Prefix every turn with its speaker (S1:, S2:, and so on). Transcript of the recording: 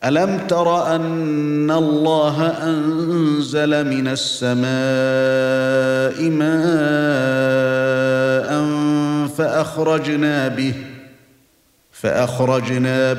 S1: ألم تر أن الله أنزل من السماء ماء فأخرجنا به